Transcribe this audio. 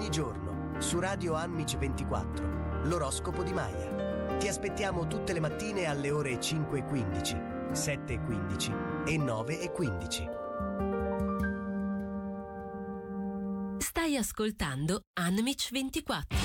Ogni giorno su Radio Anmic 24, l'oroscopo di Maya. Ti aspettiamo tutte le mattine alle ore 5:15, 7:15 e 9:15. Stai ascoltando Anmic 24.